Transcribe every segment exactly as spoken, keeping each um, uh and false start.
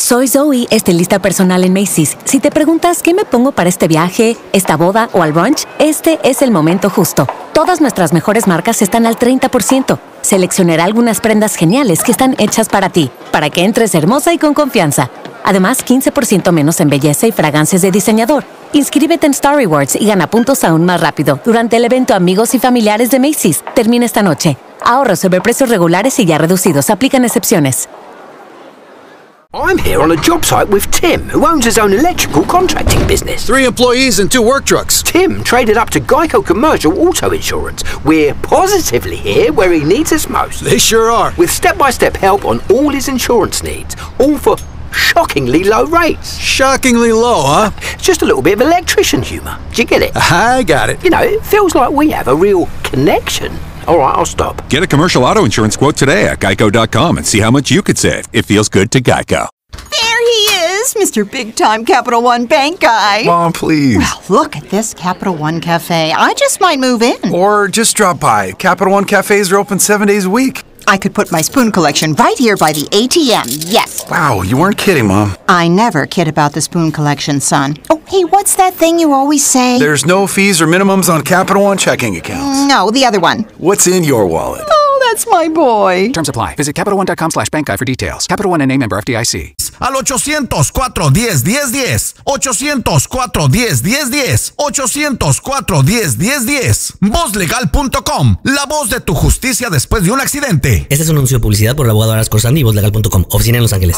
Soy Zoe, estilista personal en Macy's. Si te preguntas qué me pongo para este viaje, esta boda o al brunch, este es el momento justo. Todas nuestras mejores marcas están al treinta por ciento. Seleccionaré algunas prendas geniales que están hechas para ti, para que entres hermosa y con confianza. Además, quince por ciento menos en belleza y fragancias de diseñador. Inscríbete en Star Rewards y gana puntos aún más rápido durante el evento Amigos y Familiares de Macy's. Termina esta noche. Ahorros sobre precios regulares y ya reducidos. Aplican excepciones. I'm here on a job site with Tim, who owns his own electrical contracting business. Three employees and two work trucks. Tim traded up to Geico Commercial Auto Insurance. We're positively here where he needs us most. They sure are. With step-by-step help on all his insurance needs, all for shockingly low rates. Shockingly low, huh? It's just a little bit of electrician humour. Do you get it? I got it. You know, it feels like we have a real connection. All right, I'll stop. Get a commercial auto insurance quote today at geico dot com and see how much you could save. It feels good to Geico. There he is, Mister Big Time Capital One Bank guy. Mom, please. Well, look at this Capital One Cafe. I just might move in. Or just drop by. Capital One cafes are open seven days a week. I could put my spoon collection right here by the A T M, yes. Wow, you weren't kidding, Mom. I never kid about the spoon collection, son. Oh, hey, what's that thing you always say? There's no fees or minimums on Capital One checking accounts. No, the other one. What's in your wallet? Oh, that's my boy. Terms apply. Visit Capital One dot com slash bank guy for details. Capital One N A member F D I C. Al ochocientos, cuatro diez, diez diez. ochocientos, cuatro diez, diez diez. ochocientos, cuatro diez, diez diez. voz legal punto com. La voz de tu justicia después de un accidente. Este es un anuncio de publicidad por el abogado Aras Corsandi y voz legal punto com. Oficina en Los Ángeles.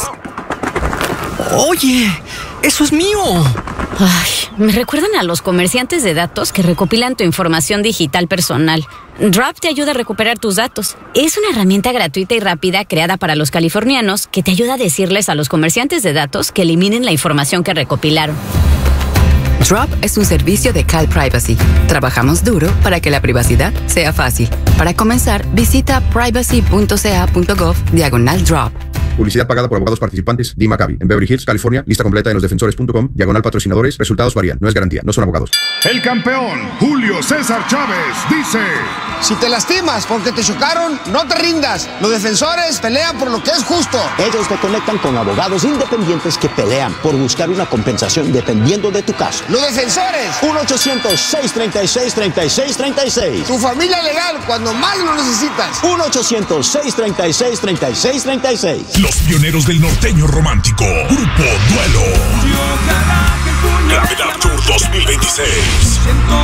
Oye, eso es mío. Ay, me recuerdan a los comerciantes de datos que recopilan tu información digital personal. Drop te ayuda a recuperar tus datos. Es una herramienta gratuita y rápida creada para los californianos que te ayuda a decirles a los comerciantes de datos que eliminen la información que recopilaron. Drop es un servicio de Cal Privacy. Trabajamos duro para que la privacidad sea fácil. Para comenzar, visita privacy punto c a punto gov diagonal drop. Publicidad pagada por abogados participantes. D. Maccabi, en Beverly Hills, California. Lista completa en los defensores punto com. Diagonal patrocinadores. Resultados varían. No es garantía. No son abogados. El campeón, Julio César Chávez, dice: si te lastimas porque te chocaron, no te rindas. Los defensores pelean por lo que es justo. Ellos te conectan con abogados independientes que pelean por buscar una compensación dependiendo de tu caso. Los defensores. uno ochocientos, seiscientos treinta y seis, treinta y seis treinta y seis. Tu familia legal cuando más lo necesitas. uno ochocientos, seiscientos treinta y seis, treinta y seis treinta y seis. Los pioneros del norteño romántico. Grupo Duelo. Gravedad Tour dos mil veintiséis.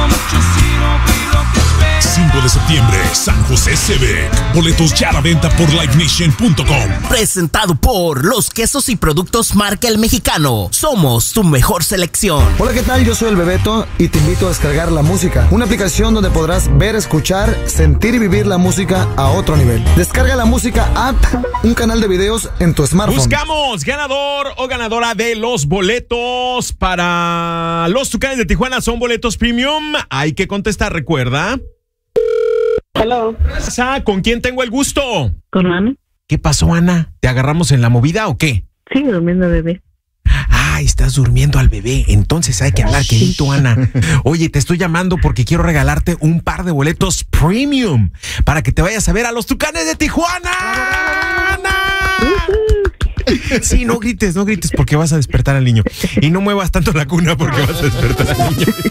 cinco de septiembre, San José Civic. Boletos ya a la venta por live nation punto com. Presentado por los quesos y productos marca El Mexicano. Somos tu mejor selección. Hola, ¿qué tal? Yo soy el Bebeto y te invito a descargar La Música, una aplicación donde podrás ver, escuchar, sentir y vivir la música a otro nivel. Descarga La Música app, un canal de videos en tu smartphone. Buscamos ganador o ganadora de los boletos para los Tucanes de Tijuana. Son boletos premium. Hay que contestar, recuerda. Hello. ¿Con quién tengo el gusto? Con Ana. ¿Qué pasó, Ana? ¿Te agarramos en la movida o qué? Sí, durmiendo bebé. Ah, estás durmiendo al bebé. Entonces hay que hablar quedito, Ana. Oye, te estoy llamando porque quiero regalarte un par de boletos premium para que te vayas a ver a los Tucanes de Tijuana. ¡Ana! Sí, no grites, no grites porque vas a despertar al niño. Y no muevas tanto la cuna porque vas a despertar al niño.